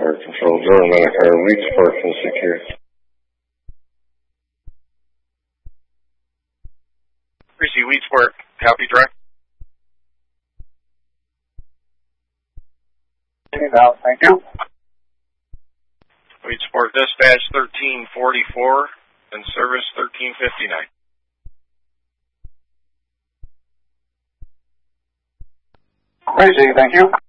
Fire Control, Jordan Medicare, Weedsport and secure. Greasy Weedsport, copy direct. Now, thank you. Weedsport dispatch 1344 and service 1359. Crazy, thank you.